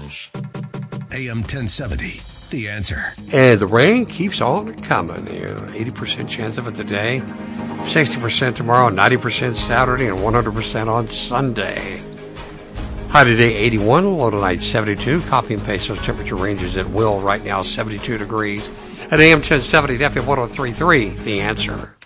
News. AM 1070, The Answer. And the rain keeps on coming. 80% chance of it today, 60% tomorrow, 90% Saturday, and 100% on Sunday. High today 81, low tonight 72. Copy and paste those temperature ranges at will. Right now 72 degrees. At AM 1070 FM 103.3, The Answer.